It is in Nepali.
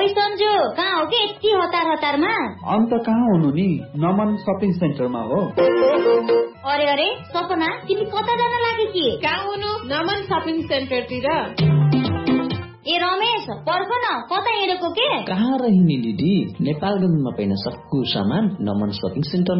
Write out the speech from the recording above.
सन्जु कहाँ हो के यति हतारमा? अन्त कहाँ हुनु नि, नमन सपिङ सेन्टरमा हो। अरे सपना तिमी कता जान लागि कि? कहाँ हुनु? नमन सपिङ सेन्टरतिर। ए रमेश पर्ख न, कता हिँडेको के? कहाँ रहिनी दिदी, नेपालगञ्जमा पाइन सक्कु सामान नमन सपिङ सेन्टर